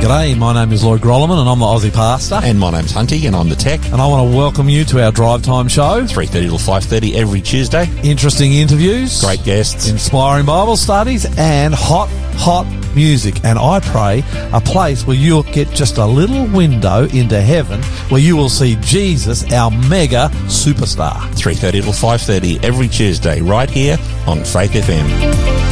G'day, my name is Lloyd Grolleman and I'm the Aussie Pastor. And my name's Hunty and I'm the Tech. And I want to welcome you to our Drive Time show. 3:30 till 5:30 every Tuesday. Interesting interviews. Great guests. Inspiring Bible studies and hot music. And I pray a place where you'll get just a little window into heaven where you will see Jesus, our mega superstar. 3:30 till 5:30 every Tuesday right here on Faith FM.